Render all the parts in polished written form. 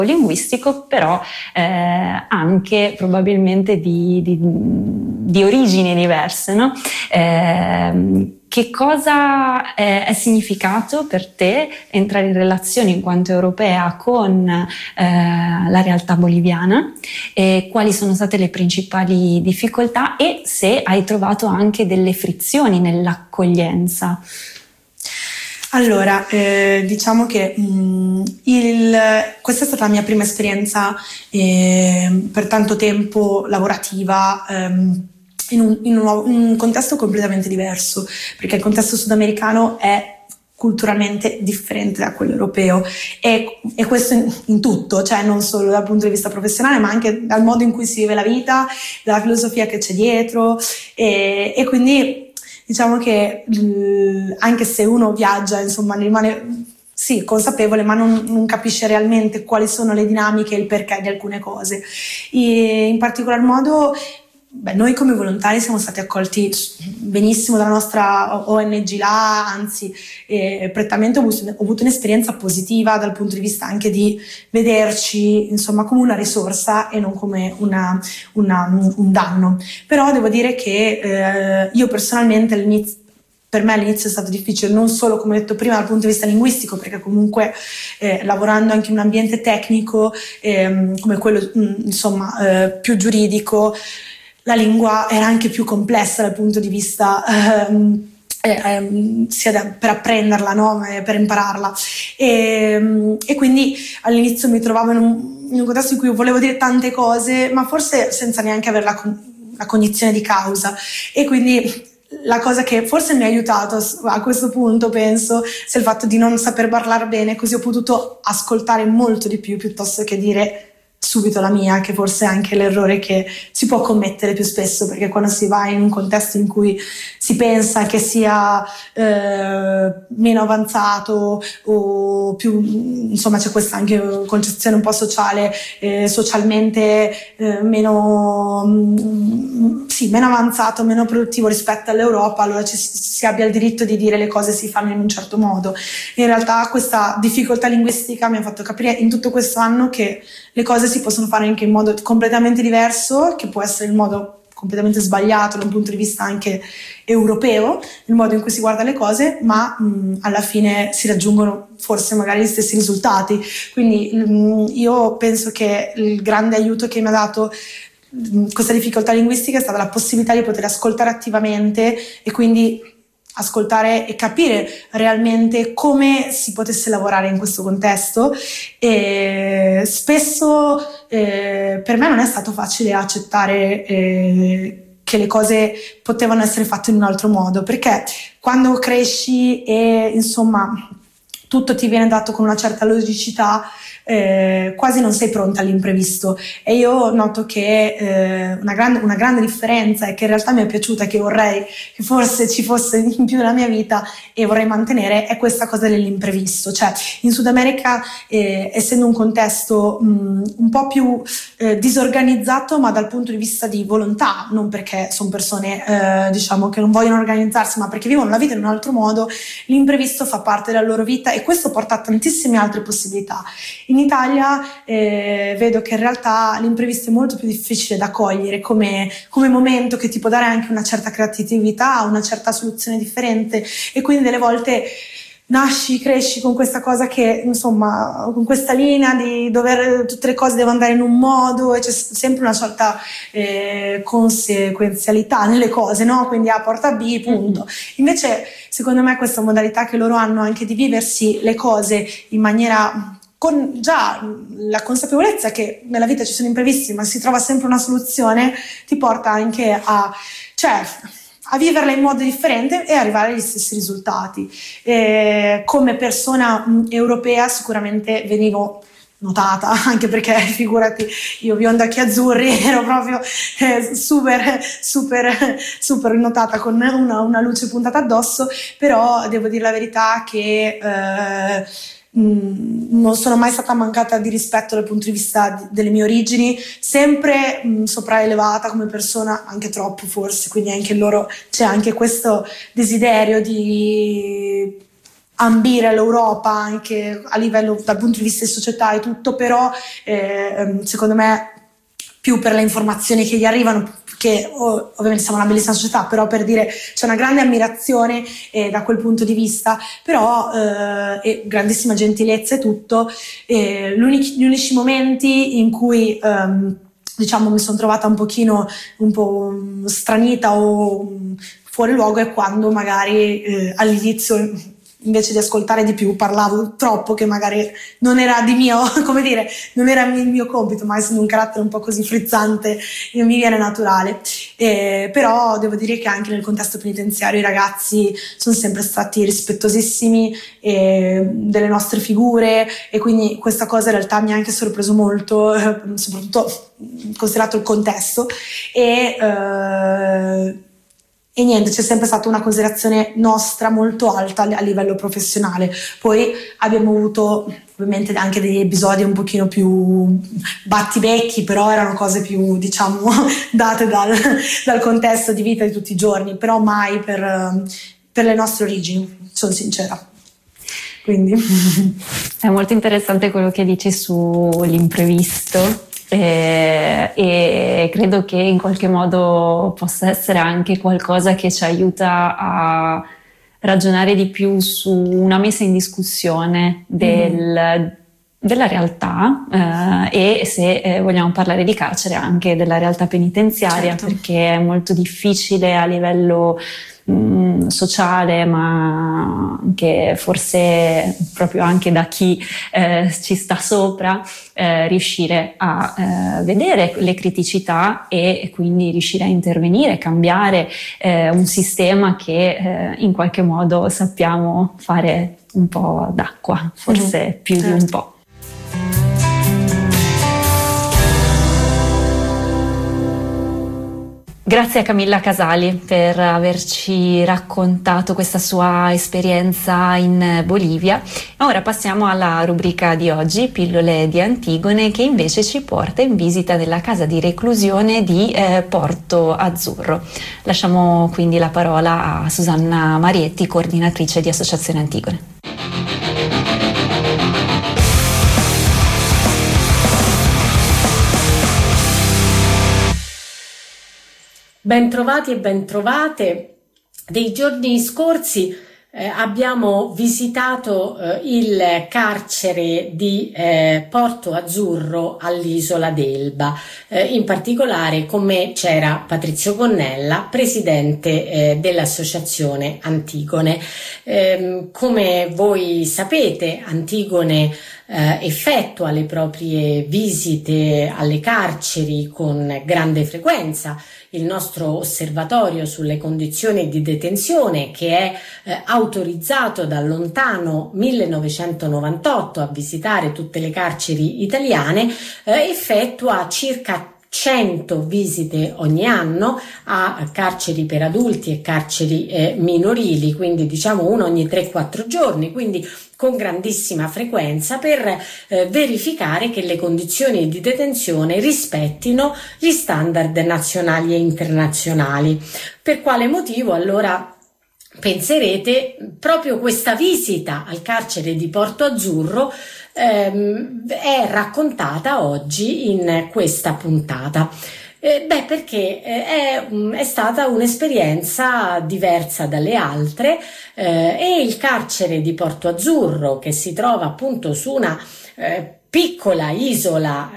linguistico, però anche probabilmente di origini diverse, no? Che cosa è significato per te entrare in relazione in quanto europea con la realtà boliviana, e quali sono state le principali difficoltà e se hai trovato anche delle frizioni nell'accoglienza? Allora, diciamo che questa è stata la mia prima esperienza per tanto tempo lavorativa in un contesto completamente diverso, perché il contesto sudamericano è culturalmente differente da quello europeo e questo in tutto, cioè non solo dal punto di vista professionale ma anche dal modo in cui si vive la vita, dalla filosofia che c'è dietro e quindi diciamo che anche se uno viaggia, insomma, ne rimane sì, consapevole, ma non capisce realmente quali sono le dinamiche e il perché di alcune cose. E in particolar modo, noi come volontari siamo stati accolti benissimo dalla nostra ONG là, anzi prettamente ho avuto un'esperienza positiva dal punto di vista anche di vederci insomma come una risorsa e non come un danno. Però devo dire che io personalmente per me all'inizio è stato difficile, non solo come detto prima dal punto di vista linguistico, perché comunque lavorando anche in un ambiente tecnico come quello insomma più giuridico, la lingua era anche più complessa dal punto di vista sia per apprenderla, no? Per impararla e quindi all'inizio mi trovavo in un contesto in cui volevo dire tante cose ma forse senza neanche avere la cognizione di causa e quindi la cosa che forse mi ha aiutato a questo punto penso sia il fatto di non saper parlare bene, così ho potuto ascoltare molto di più piuttosto che dire subito la mia, che forse è anche l'errore che si può commettere più spesso, perché quando si va in un contesto in cui si pensa che sia meno avanzato o più, insomma c'è questa anche concezione un po' sociale, socialmente meno avanzato, meno produttivo rispetto all'Europa, allora si abbia il diritto di dire le cose si fanno in un certo modo. In realtà questa difficoltà linguistica mi ha fatto capire in tutto questo anno che le cose si possono fare anche in modo completamente diverso, che può essere il modo completamente sbagliato da un punto di vista anche europeo, il modo in cui si guarda le cose, ma alla fine si raggiungono forse magari gli stessi risultati. Quindi io penso che il grande aiuto che mi ha dato questa difficoltà linguistica è stata la possibilità di poter ascoltare attivamente e quindi ascoltare e capire realmente come si potesse lavorare in questo contesto e spesso per me non è stato facile accettare che le cose potevano essere fatte in un altro modo, perché quando cresci e insomma tutto ti viene dato con una certa logicità, quasi non sei pronta all'imprevisto e io noto che una grande differenza è che in realtà mi è piaciuta, che vorrei che forse ci fosse in più nella mia vita e vorrei mantenere, è questa cosa dell'imprevisto. Cioè in Sud America essendo un contesto un po' più disorganizzato, ma dal punto di vista di volontà, non perché sono persone diciamo che non vogliono organizzarsi, ma perché vivono la vita in un altro modo, l'imprevisto fa parte della loro vita e questo porta a tantissime altre possibilità. In Italia vedo che in realtà l'imprevisto è molto più difficile da cogliere come momento che ti può dare anche una certa creatività, una certa soluzione differente e quindi delle volte nasci, cresci con questa cosa che insomma con questa linea di dover tutte le cose devono andare in un modo e c'è sempre una certa conseguenzialità nelle cose, no? Quindi A porta B, punto. Invece secondo me questa modalità che loro hanno anche di viversi le cose in maniera con già la consapevolezza che nella vita ci sono imprevisti ma si trova sempre una soluzione, ti porta anche a viverla in modo differente e arrivare agli stessi risultati. Come persona europea sicuramente venivo notata, anche perché figurati, io bionda occhi azzurri ero proprio super notata con una luce puntata addosso, però devo dire la verità che non sono mai stata mancata di rispetto dal punto di vista delle mie origini, sempre sopraelevata come persona, anche troppo forse, quindi anche in loro c'è anche questo desiderio di ambire all'Europa anche a livello dal punto di vista di società e tutto, però secondo me più per le informazioni che gli arrivano, che ovviamente siamo una bellissima società, però per dire c'è una grande ammirazione da quel punto di vista, però e grandissima gentilezza e tutto. Gli unici momenti in cui diciamo mi sono trovata un po' stranita o fuori luogo è quando magari all'inizio, invece di ascoltare di più, parlavo troppo, che magari non era non era il mio compito, ma essendo un carattere un po' così frizzante mi viene naturale. Però devo dire che anche nel contesto penitenziario i ragazzi sono sempre stati rispettosissimi delle nostre figure, e quindi questa cosa in realtà mi ha anche sorpreso molto, soprattutto considerato il contesto. E niente, c'è sempre stata una considerazione nostra molto alta a livello professionale. Poi abbiamo avuto ovviamente anche degli episodi un pochino più battibecchi, però erano cose più, diciamo, date dal contesto di vita di tutti i giorni, però mai per le nostre origini, sono sincera. Quindi è molto interessante quello che dici sull'imprevisto. E credo che in qualche modo possa essere anche qualcosa che ci aiuta a ragionare di più su una messa in discussione della realtà, e se vogliamo parlare di carcere anche della realtà penitenziaria, certo, perché è molto difficile a livello sociale, ma anche forse proprio anche da chi ci sta sopra, riuscire a vedere le criticità e quindi riuscire a intervenire, cambiare un sistema che in qualche modo sappiamo fare un po' d'acqua, forse più di un po'. Grazie a Camilla Casali per averci raccontato questa sua esperienza in Bolivia. Ora passiamo alla rubrica di oggi, Pillole di Antigone, che invece ci porta in visita nella casa di reclusione di Porto Azzurro. Lasciamo quindi la parola a Susanna Marietti, coordinatrice di Associazione Antigone. Bentrovati e bentrovate. Dei giorni scorsi abbiamo visitato il carcere di Porto Azzurro all'isola d'Elba. In particolare con me c'era Patrizio Gonnella, presidente dell'Associazione Antigone. Come voi sapete, Antigone effettua le proprie visite alle carceri con grande frequenza. Il nostro osservatorio sulle condizioni di detenzione, che è autorizzato dal lontano 1998 a visitare tutte le carceri italiane, effettua circa 100 visite ogni anno a carceri per adulti e carceri minorili, quindi diciamo uno ogni 3-4 giorni, quindi con grandissima frequenza, per verificare che le condizioni di detenzione rispettino gli standard nazionali e internazionali. Per quale motivo allora penserete proprio questa visita al carcere di Porto Azzurro è raccontata oggi in questa puntata? Perché è stata un'esperienza diversa dalle altre, e il carcere di Porto Azzurro, che si trova appunto su una piccola isola,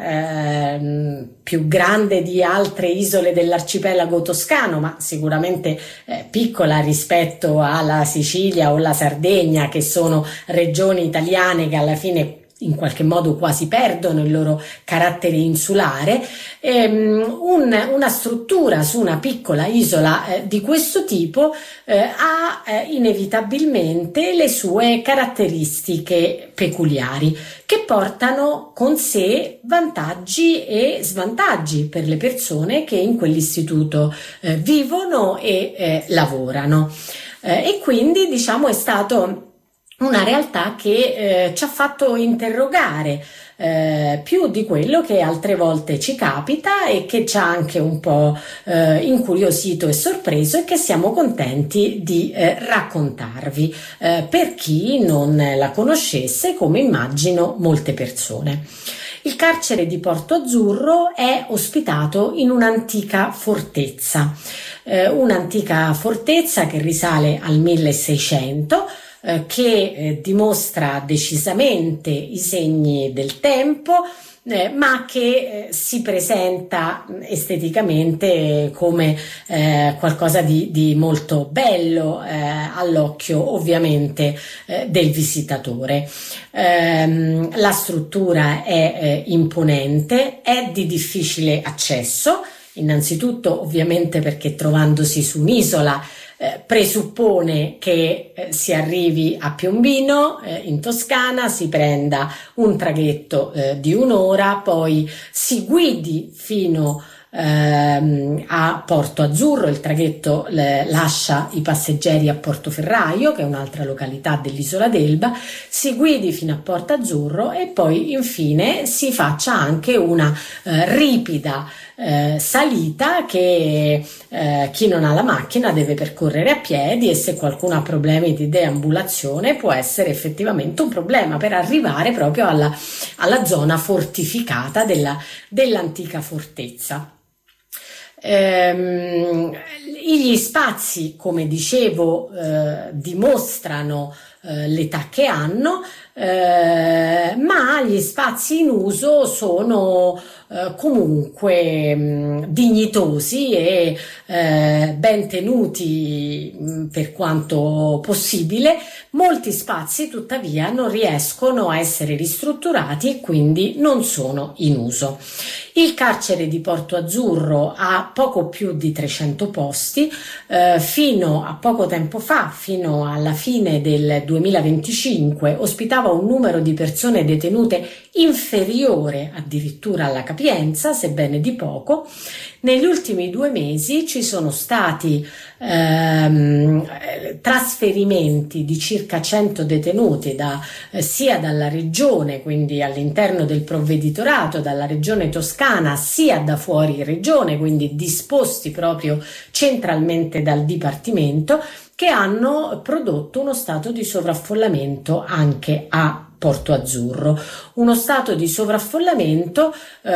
più grande di altre isole dell'arcipelago toscano, ma sicuramente piccola rispetto alla Sicilia o la Sardegna, che sono regioni italiane che alla fine in qualche modo quasi perdono il loro carattere insulare. Una struttura su una piccola isola di questo tipo ha inevitabilmente le sue caratteristiche peculiari, che portano con sé vantaggi e svantaggi per le persone che in quell'istituto vivono e lavorano. E quindi diciamo è stato una realtà che ci ha fatto interrogare più di quello che altre volte ci capita e che ci ha anche un po' incuriosito e sorpreso, e che siamo contenti di raccontarvi per chi non la conoscesse, come immagino molte persone. Il carcere di Porto Azzurro è ospitato in un'antica fortezza che risale al 1600, che dimostra decisamente i segni del tempo, ma che si presenta esteticamente come qualcosa di molto bello all'occhio, ovviamente, del visitatore. La struttura è imponente, è di difficile accesso, innanzitutto ovviamente perché trovandosi su un'isola presuppone che si arrivi a Piombino, in Toscana, si prenda un traghetto di un'ora, poi si guidi fino a Porto Azzurro. Il traghetto lascia i passeggeri a Portoferraio, che è un'altra località dell'isola d'Elba, si guidi fino a Porto Azzurro e poi infine si faccia anche una ripida salita che chi non ha la macchina deve percorrere a piedi, e se qualcuno ha problemi di deambulazione può essere effettivamente un problema per arrivare proprio alla zona fortificata dell'antica fortezza. Gli spazi, come dicevo, dimostrano l'età che hanno, ma gli spazi in uso sono comunque dignitosi e ben tenuti per quanto possibile. Molti spazi tuttavia non riescono a essere ristrutturati e quindi non sono in uso. Il carcere di Porto Azzurro ha poco più di 300 posti, fino a poco tempo fa, fino alla fine del 2025, ospitava un numero di persone detenute inferiore addirittura alla capienza, sebbene di poco. Negli ultimi 2 mesi ci sono stati trasferimenti di circa 100 detenuti sia dalla regione, quindi all'interno del provveditorato, dalla regione toscana, sia da fuori regione, quindi disposti proprio centralmente dal Dipartimento, che hanno prodotto uno stato di sovraffollamento anche a Porto Azzurro, uno stato di sovraffollamento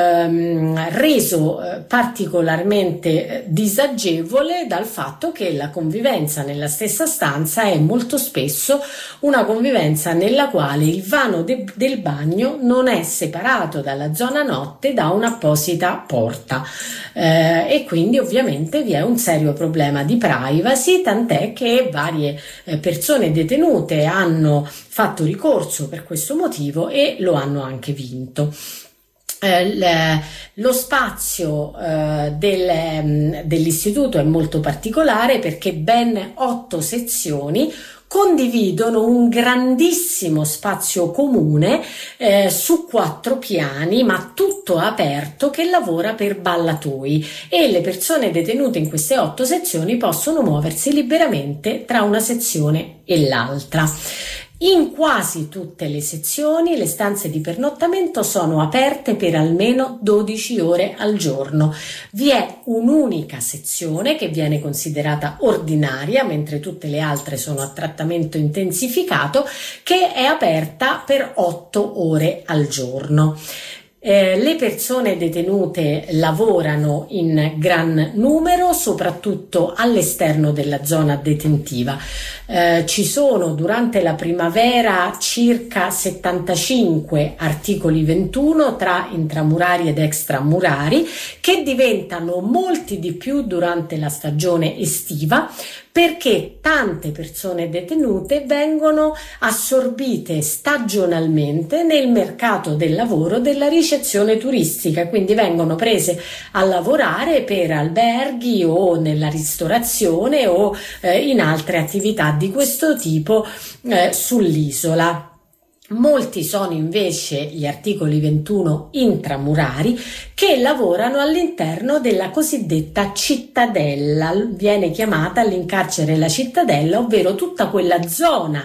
reso particolarmente disagevole dal fatto che la convivenza nella stessa stanza è molto spesso una convivenza nella quale il vano del bagno non è separato dalla zona notte da un'apposita porta, e quindi ovviamente vi è un serio problema di privacy, tant'è che varie persone detenute hanno fatto ricorso per questo motivo e lo hanno anche vinto. Lo spazio dell'istituto è molto particolare perché ben 8 sezioni condividono un grandissimo spazio comune su 4 piani, ma tutto aperto, che lavora per ballatoi, e le persone detenute in queste 8 sezioni possono muoversi liberamente tra una sezione e l'altra. In quasi tutte le sezioni le stanze di pernottamento sono aperte per almeno 12 ore al giorno. Vi è un'unica sezione che viene considerata ordinaria, mentre tutte le altre sono a trattamento intensificato, che è aperta per 8 ore al giorno. Le persone detenute lavorano in gran numero, soprattutto all'esterno della zona detentiva. Ci sono durante la primavera circa 75 articoli 21 tra intramurari ed extramurari, che diventano molti di più durante la stagione estiva, perché tante persone detenute vengono assorbite stagionalmente nel mercato del lavoro della ricezione turistica, quindi vengono prese a lavorare per alberghi o nella ristorazione o in altre attività di questo tipo sull'isola. Molti sono invece gli articoli 21 intramurari, che lavorano all'interno della cosiddetta cittadella. Viene chiamata all'incarcere la cittadella, ovvero tutta quella zona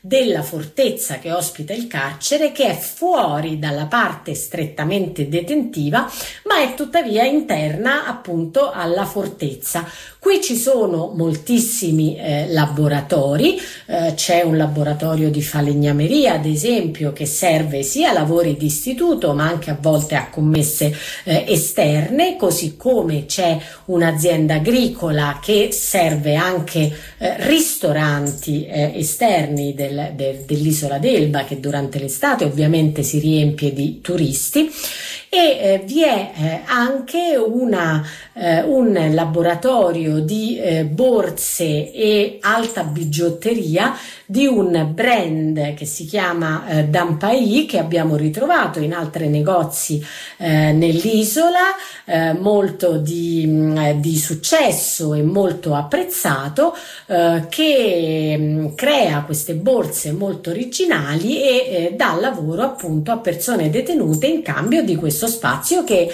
della fortezza che ospita il carcere, che è fuori dalla parte strettamente detentiva, ma è tuttavia interna appunto alla fortezza. Qui ci sono moltissimi laboratori, c'è un laboratorio di falegnameria ad esempio che serve sia a lavori di istituto ma anche a volte a commesse esterne, così come c'è un'azienda agricola che serve anche ristoranti esterni dell'isola d'Elba, che durante l'estate ovviamente si riempie di turisti, e vi è anche un laboratorio di borse e alta bigiotteria di un brand che si chiama Dampai, che abbiamo ritrovato in altri negozi nell'isola, molto di successo e molto apprezzato, che crea queste borse molto originali e dà lavoro appunto a persone detenute in cambio di questo spazio che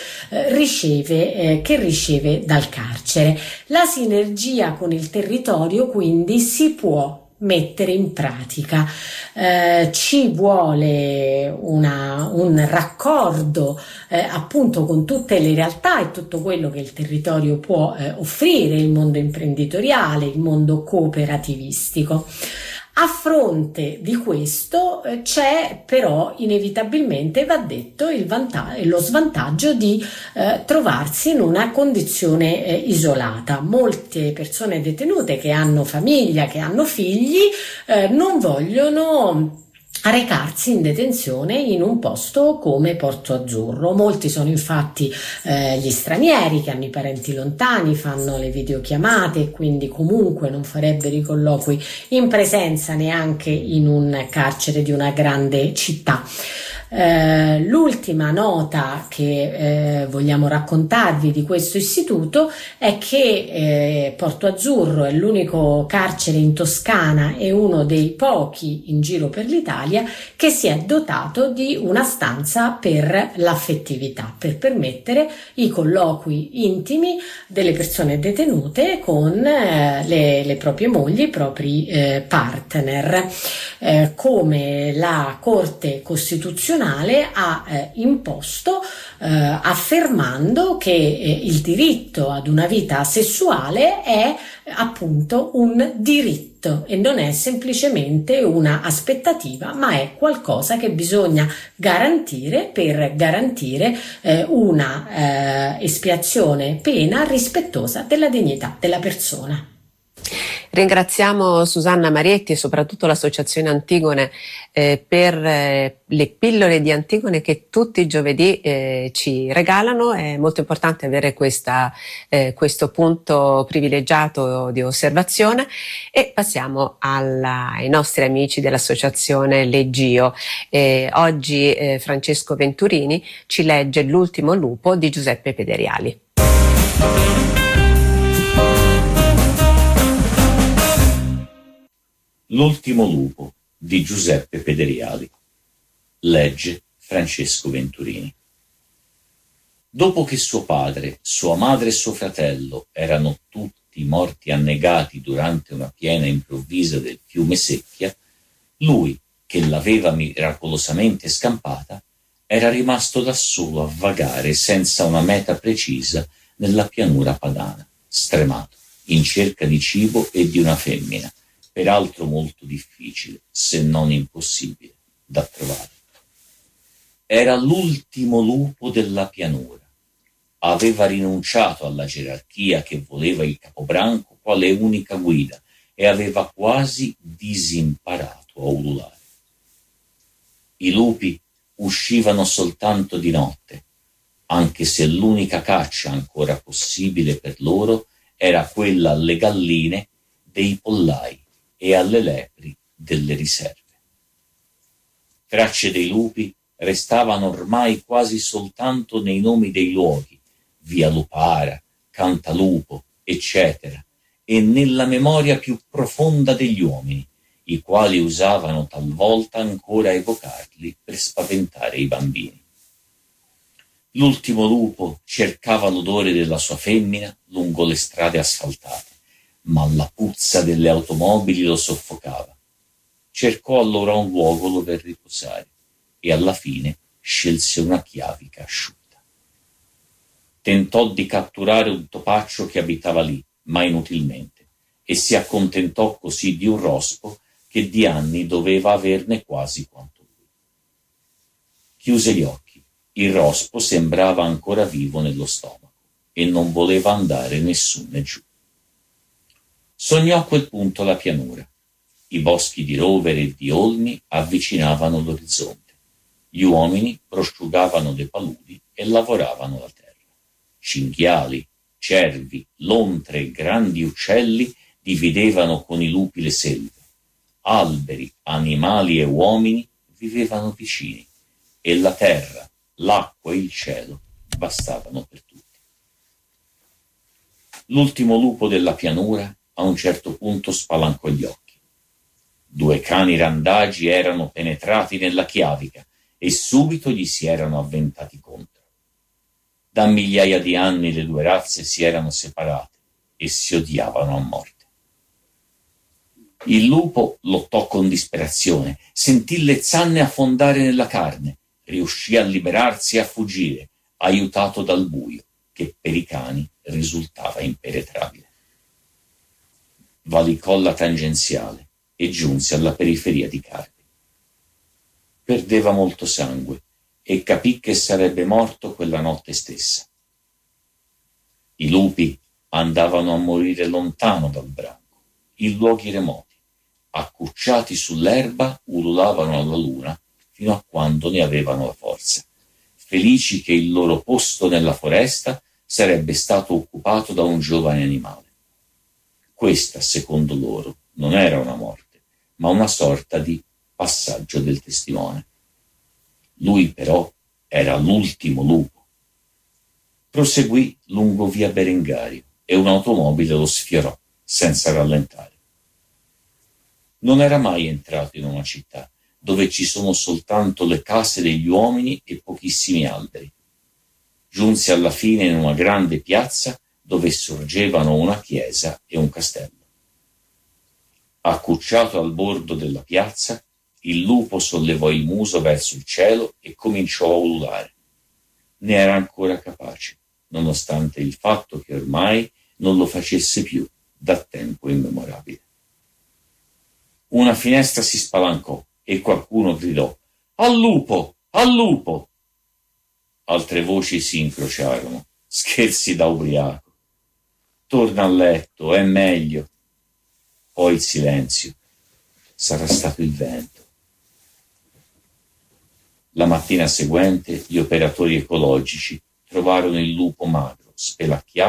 riceve dal carcere. La sinergia con il territorio quindi si può mettere in pratica, ci vuole un raccordo appunto con tutte le realtà e tutto quello che il territorio può offrire, il mondo imprenditoriale, il mondo cooperativistico. A fronte di questo c'è però inevitabilmente, va detto, lo svantaggio di trovarsi in una condizione isolata. Molte persone detenute che hanno famiglia, che hanno figli, non vogliono recarsi in detenzione in un posto come Porto Azzurro. Molti sono infatti gli stranieri che hanno i parenti lontani, fanno le videochiamate e quindi comunque non farebbero i colloqui in presenza neanche in un carcere di una grande città. L'ultima nota che vogliamo raccontarvi di questo istituto è che Porto Azzurro è l'unico carcere in Toscana e uno dei pochi in giro per l'Italia che si è dotato di una stanza per l'affettività, per permettere i colloqui intimi delle persone detenute con le proprie mogli, i propri partner, come la Corte Costituzionale ha imposto, affermando che il diritto ad una vita sessuale è appunto un diritto e non è semplicemente una aspettativa, ma è qualcosa che bisogna garantire per garantire una espiazione pena rispettosa della dignità della persona. Ringraziamo Susanna Marietti e soprattutto l'Associazione Antigone per le pillole di Antigone che tutti i giovedì ci regalano. È molto importante avere questo punto privilegiato di osservazione, e passiamo ai nostri amici dell'Associazione Leggio. Oggi Francesco Venturini ci legge L'ultimo lupo di Giuseppe Pederiali. L'ultimo lupo di Giuseppe Pederiali. Legge Francesco Venturini. Dopo che suo padre, sua madre e suo fratello erano tutti morti annegati durante una piena improvvisa del fiume Secchia, lui, che l'aveva miracolosamente scampata, era rimasto da solo a vagare senza una meta precisa nella pianura padana, stremato, in cerca di cibo e di una femmina, peraltro molto difficile, se non impossibile, da trovare. Era l'ultimo lupo della pianura. Aveva rinunciato alla gerarchia che voleva il capobranco quale unica guida e aveva quasi disimparato a ululare. I lupi uscivano soltanto di notte, anche se l'unica caccia ancora possibile per loro era quella alle galline dei pollai e alle lepri delle riserve. Tracce dei lupi restavano ormai quasi soltanto nei nomi dei luoghi, via Lupara, Cantalupo, eccetera, e nella memoria più profonda degli uomini, i quali usavano talvolta ancora evocarli per spaventare i bambini. L'ultimo lupo cercava l'odore della sua femmina lungo le strade asfaltate, ma la puzza delle automobili lo soffocava. cercò allora un luogo dove riposare e alla fine scelse una chiavica asciutta. Tentò di catturare un topaccio che abitava lì, ma inutilmente, e si accontentò così di un rospo che di anni doveva averne quasi quanto lui. Chiuse gli occhi. Il rospo sembrava ancora vivo nello stomaco e non voleva andare nessuna giù. Sognò a quel punto la pianura. I boschi di rovere e di olmi avvicinavano l'orizzonte. Gli uomini prosciugavano le paludi e lavoravano la terra. Cinghiali, cervi, lontre e grandi uccelli dividevano con i lupi le selve. Alberi, animali e uomini vivevano vicini e la terra, l'acqua e il cielo bastavano per tutti. L'ultimo lupo della pianura a un certo punto spalancò gli occhi. 2 cani randagi erano penetrati nella chiavica e subito gli si erano avventati contro. Da migliaia di anni le 2 razze si erano separate e si odiavano a morte. Il lupo lottò con disperazione, sentì le zanne affondare nella carne, riuscì a liberarsi e a fuggire, aiutato dal buio, che per i cani risultava impenetrabile. Valicò la tangenziale e giunse alla periferia di Carpi. Perdeva molto sangue e capì che sarebbe morto quella notte stessa. I lupi andavano a morire lontano dal branco, in luoghi remoti. Accucciati sull'erba ululavano alla luna fino a quando ne avevano la forza, felici che il loro posto nella foresta sarebbe stato occupato da un giovane animale. Questa, secondo loro, non era una morte, ma una sorta di passaggio del testimone. Lui però era l'ultimo lupo. Proseguì lungo via Berengario e un'automobile lo sfiorò senza rallentare. Non era mai entrato in una città dove ci sono soltanto le case degli uomini e pochissimi alberi. Giunse alla fine in una grande piazza dove sorgevano una chiesa e un castello. Accucciato al bordo della piazza, il lupo sollevò il muso verso il cielo e cominciò a ululare. Ne era ancora capace, nonostante il fatto che ormai non lo facesse più da tempo immemorabile. Una finestra si spalancò e qualcuno gridò: «Al lupo! Al lupo!» Altre voci si incrociarono. «Scherzi da ubriaco! Torna a letto, è meglio!» Poi il silenzio. Sarà stato il vento. La mattina seguente gli operatori ecologici trovarono il lupo magro, spelacchiato